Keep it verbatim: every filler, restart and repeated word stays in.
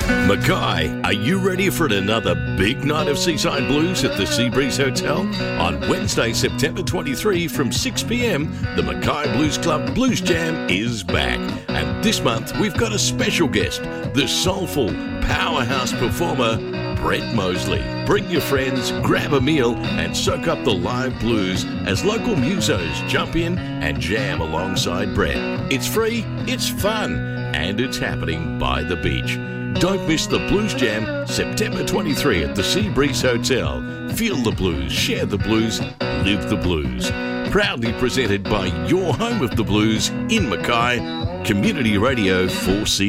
Mackay, are you ready for another big night of Seaside Blues at the Seabreeze Hotel? On Wednesday, September twenty-third from six p.m, the Mackay Blues Club Blues Jam is back. And this month, we've got a special guest, the soulful powerhouse performer, Brett Mosley. Bring your friends, grab a meal, and soak up the live blues as local musos jump in and jam alongside Brett. It's free, it's fun, and it's happening by the beach. Don't miss the Blues Jam, September twenty-third at the Seabreeze Hotel. Feel the blues, share the blues, live the blues. Proudly presented by your home of the blues in Mackay, Community Radio four C.